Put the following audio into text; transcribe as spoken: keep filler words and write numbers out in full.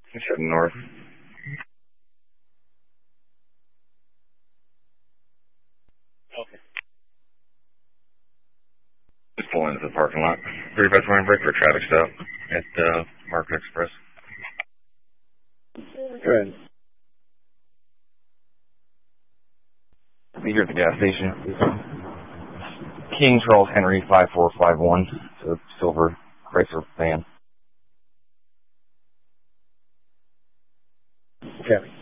Just heading north. Okay. Just pulling into the parking lot. thirty-five twenty break for a traffic stop at uh, Market Express. Good. Be here at the gas station. King Charles Henry five four five one. It's a silver Chrysler van. Okay.